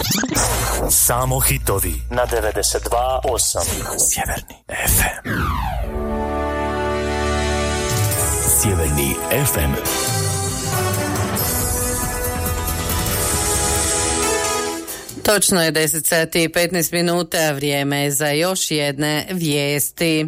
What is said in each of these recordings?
Samo hitovi na 92.8 Sjeverni FM. Sjeverni FM. Točno je 10 sati i 15 minuta, vrijeme je za još jedne vijesti.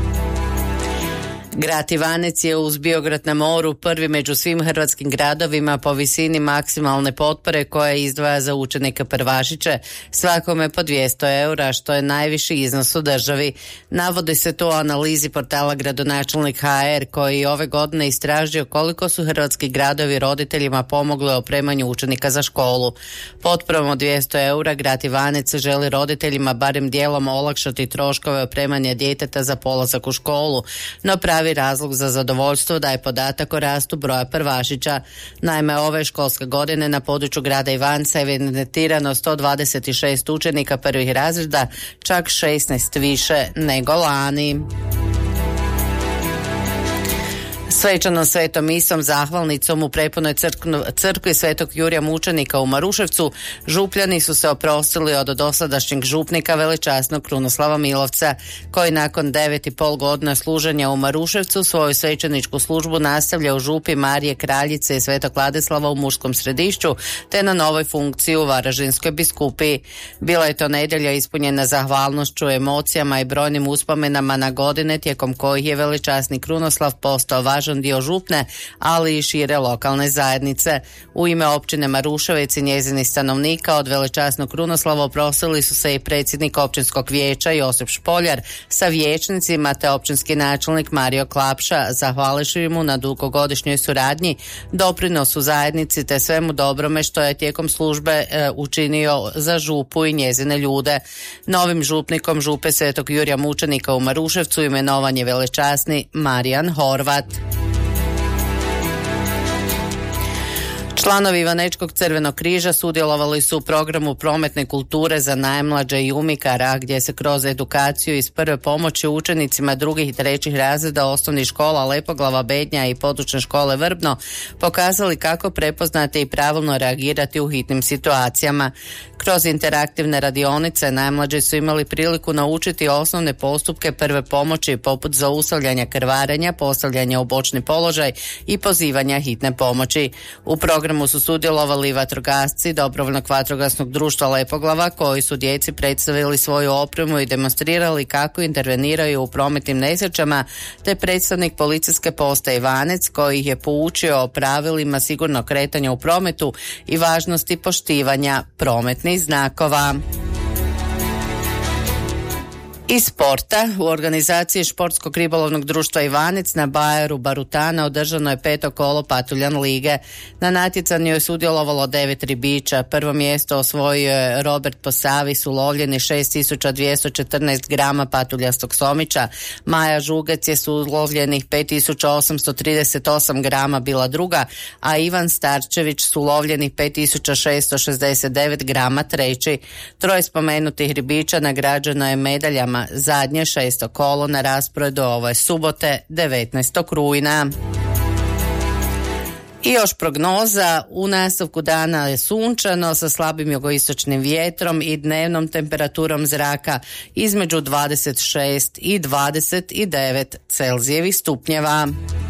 Grad Ivanec je uz Biograd na moru prvi među svim hrvatskim gradovima po visini maksimalne potpore koja izdvaja za učenike prvašiće, svakome po 200 eura, što je najviši iznos u državi. Navodi se to u analizi portala Gradonačelnik HR, koji je ove godine istražio koliko su hrvatski gradovi roditeljima pomogli u opremanju učenika za školu. Potporom od 200 eura grad Ivanec želi roditeljima barem dijelom olakšati troškove opremanja djeteta za polazak u školu, no pravi razlog za zadovoljstvo daje podatak o rastu broja prvašića. Naime, ove školske godine na području grada Ivanca je evidentirano 126 učenika prvih razreda, čak 16 više nego lani. Svečanom svetom misom zahvalnicom u prepunoj crkvi Svetog Jurija Mučenika u Maruševcu župljani su se oprostili od dosadašnjeg župnika velečasnog Krunoslava Milovca, koji nakon 9,5 godina služenja u Maruševcu svoju svećeničku službu nastavlja u župi Marije Kraljice i Svetog Vladislava u Murskom Središću, te na novoj funkciji u Varaždinskoj biskupiji. Bila je to nedjelja ispunjena zahvalnošću, emocijama i brojnim uspomenama na godine tijekom kojih je velečasni Krunoslav postao važan dio župne, ali i šire lokalne zajednice. U ime općine Maruševec i njezinih stanovnika od velečasnog Krunoslava oprostili su se i predsjednik općinskog vijeća Josip Špoljar sa vijećnicima te općinski načelnik Mario Klapša, zahvalivši mu na dugogodišnjoj suradnji, doprinosu zajednici te svemu dobrome što je tijekom službe učinio za župu i njezine ljude. Novim župnikom župe Svetog Jurija Mučenika u Maruševcu imenovan je velečasni Marijan Horvat. Članovi Ivanečkog Crvenog križa sudjelovali su u programu prometne kulture za najmlađe i umikara, gdje se kroz edukaciju iz prve pomoći učenicima drugih i trećih razreda osnovnih škola Lepoglava, Bednja i područne škole Vrbno pokazali kako prepoznati i pravilno reagirati u hitnim situacijama. Kroz interaktivne radionice najmlađi su imali priliku naučiti osnovne postupke prve pomoći poput zaustavljanja krvarenja, postavljanja u bočni položaj i pozivanja hitne pomoći. U programu su sudjelovali vatrogasci Dobrovoljnog vatrogasnog društva Lepoglava, koji su djeci predstavili svoju opremu i demonstrirali kako interveniraju u prometnim nesrećama, te predstavnik policijske postaje Ivanec, koji ih je poučio o pravilima sigurnog kretanja u prometu i važnosti poštivanja prometnih znakova. Iz sporta, u organizaciji Športskog ribolovnog društva Ivanec na Bajeru Barutana održano je 5. kolo Patuljan lige. Na natjecanju je sudjelovalo 9 ribiča. Prvo mjesto osvojio je Robert Posavis, ulovljeni 6214 grama patuljastog somića. Maja Žugec je su ulovljenih 5838 grama bila druga, a Ivan Starčević su ulovljenih 5669 grama treći. Troje spomenutih ribiča nagrađeno je medaljama. Zadnje 6. kolo na rasporedu ove subote 19. rujna. I još prognoza, u nastavku dana je sunčano sa slabim jugoistočnim vjetrom i dnevnom temperaturom zraka između 26 i 29 Celzijevih stupnjeva.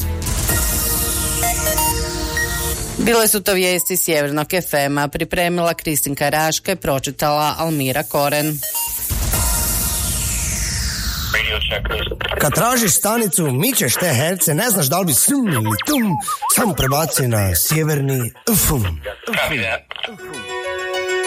Bile su to vijesti Sjevernog FM-a, pripremila Kristinka Raške, pročitala Almira Koren. Kad tražiš stanicu, mičeš te herce, ne znaš da li bi sum ili tum, samo prebaci na Sjeverni FM.